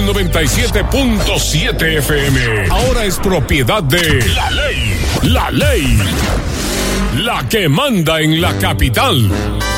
Sol 97.7 FM. Ahora es propiedad de La Ley. La Ley. La que manda en la capital.